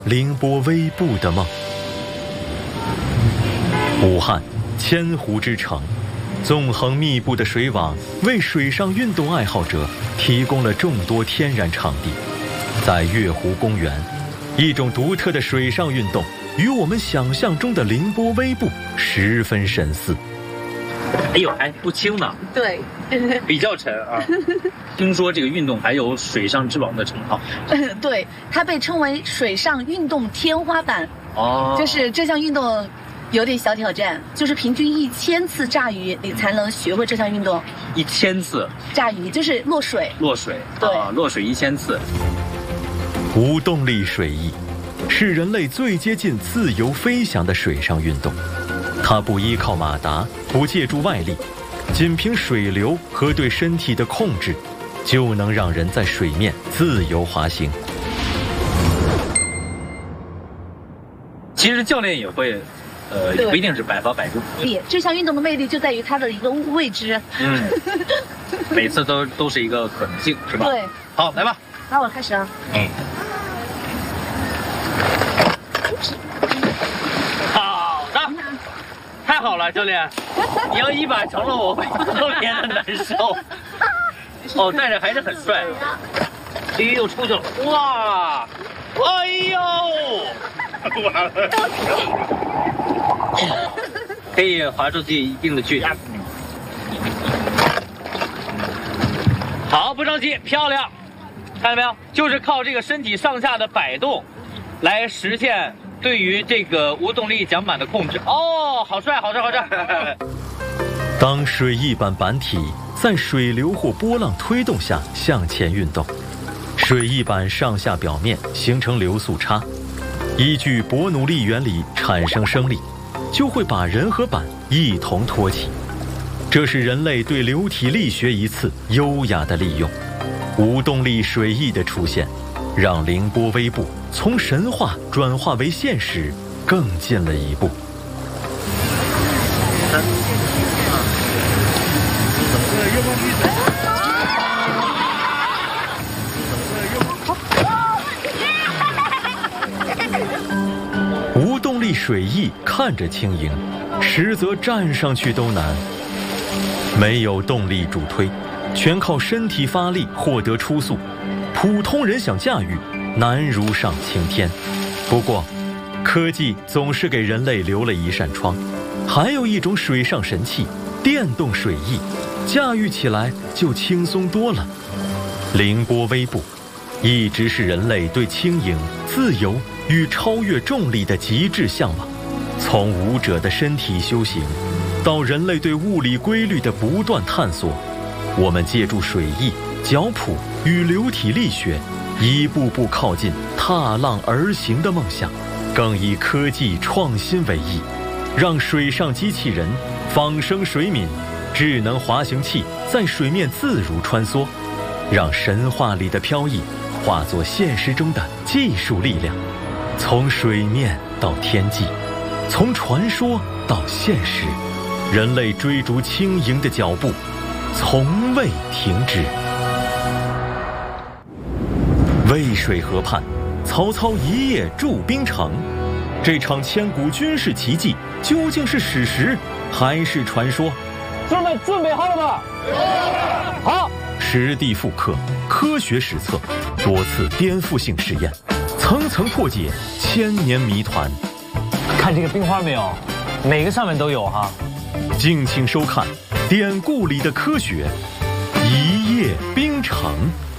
凌波微步的梦。武汉，千湖之城，纵横密布的水网为水上运动爱好者提供了众多天然场地。在月湖公园，一种独特的水上运动与我们想象中的凌波微步十分神似。 哎呦，还不轻呢。 对， 比较沉啊。听说这个运动还有水上之王的称号。 对，它被称为水上运动天花板。 哦， 就是这项运动有点小挑战，就是平均1000次炸鱼你才能学会这项运动。 1000次炸鱼就是落水。 落水， 对， 落水1000次。 无动力水翼是人类最接近自由飞翔的水上运动，它不依靠马达，不借助外力，仅凭水流和对身体的控制，就能让人在水面自由滑行。 其实教练也会，也不一定是100%中。 这项运动的魅力就在于它的一个未知。 每次都是一个可能性，是吧？ 对。 好，来吧。 那我开始啊。 好的，太好了，教练，你要一把成了我会特别的难受。哦，但是还是很帅。又出去了，哇！哎呦！完了。可以滑出去一定的距离。好，不着急，漂亮。看到没有？就是靠这个身体上下的摆动，来实现对于这个无动力桨板的控制。哦，好帅，好帅，好帅！ 当水翼板板体在水流或波浪推动下向前运动，水翼板上下表面形成流速差，依据伯努利原理产生升力，就会把人和板一同托起。这是人类对流体力学一次优雅的利用。无动力水翼的出现，让凌波微步从神话转化为现实更近了一步。无动力水翼看着轻盈，实则站上去都难。没有动力助推，全靠身体发力获得初速，普通人想驾驭难如上青天。不过科技总是给人类留了一扇窗，还有一种水上神器电动水翼，驾驭起来就轻松多了。凌波微步一直是人类对轻盈、自由与超越重力的极致向往。从武者的身体修行到人类对物理规律的不断探索，我们借助水翼、脚蹼与流体力学，一步步靠近踏浪而行的梦想。更以科技创新为意，让水上机器人、仿生水敏、智能滑行器在水面自如穿梭，让神话里的飘逸化作现实中的技术力量。从水面到天际，从传说到现实，人类追逐轻盈的脚步从未停止。渭水河畔，曹操一夜筑兵城。这场千古军事奇迹究竟是史实还是传说？ 兄弟们准备好了吗？好。 实地复刻，科学实测，多次颠覆性实验，层层破解千年谜团。 看这个冰花没有？每个上面都有哈。 敬请收看《典故里的科学》，一夜冰城。